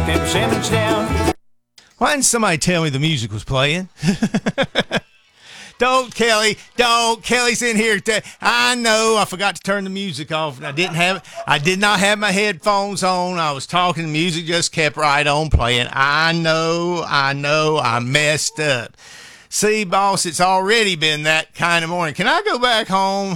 that percentage down. Why didn't somebody tell me the music was playing? Don't, Kelly. Don't. Kelly's in here. I know. I forgot to turn the music off. I did not have my headphones on. I was talking. The music just kept right on playing. I know. I messed up. See, boss, it's already been that kind of morning. Can I go back home?